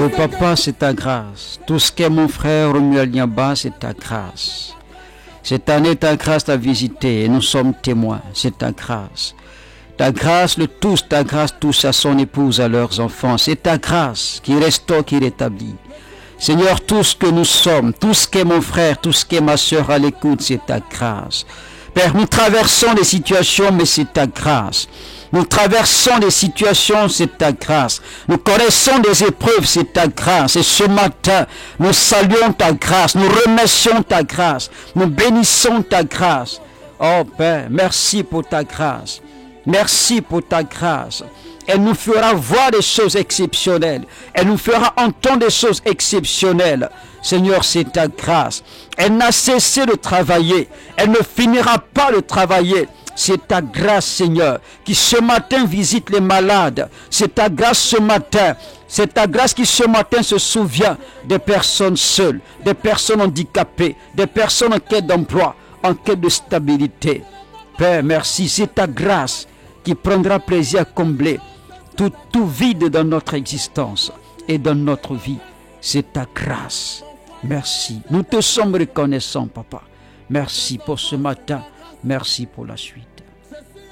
Oh papa, c'est ta grâce. Tout ce qu'est mon frère Romuald Niamba, c'est ta grâce. Cette année, ta grâce t'a visité et nous sommes témoins. C'est ta grâce. Ta grâce le touche, ta grâce touche à son épouse, à leurs enfants. C'est ta grâce qui restaure, qui rétablit. Seigneur, tout ce que nous sommes, tout ce qu'est mon frère, tout ce qu'est ma soeur à l'écoute, c'est ta grâce. Père, nous traversons des situations, mais c'est ta grâce. Nous traversons des situations, c'est ta grâce. Nous connaissons des épreuves, c'est ta grâce. Et ce matin, nous saluons ta grâce, nous remercions ta grâce, nous bénissons ta grâce. Oh Père, merci pour ta grâce. Merci pour ta grâce. Elle nous fera voir des choses exceptionnelles. Elle nous fera entendre des choses exceptionnelles. Seigneur, c'est ta grâce. Elle n'a cessé de travailler. Elle ne finira pas de travailler. C'est ta grâce, Seigneur, qui ce matin visite les malades. C'est ta grâce ce matin. C'est ta grâce qui ce matin se souvient des personnes seules, des personnes handicapées, des personnes en quête d'emploi, en quête de stabilité. Père, merci. C'est ta grâce qui prendra plaisir à combler tout vide dans notre existence et dans notre vie. C'est ta grâce. Merci. Nous te sommes reconnaissants, Papa. Merci pour ce matin. Merci pour la suite.